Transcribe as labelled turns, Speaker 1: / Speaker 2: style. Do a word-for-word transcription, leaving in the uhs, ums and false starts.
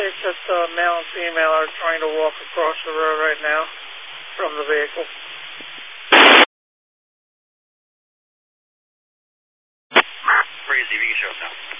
Speaker 1: It's just uh, male and female are trying to walk across the road right now from the vehicle.
Speaker 2: Crazy, you can show us now.